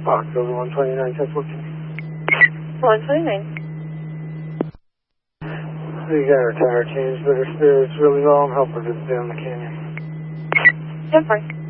Fox over 129, 1014. 129. We got her tire changed, but her spirit's really low. I'm helping her get down the canyon. Yeah, fine.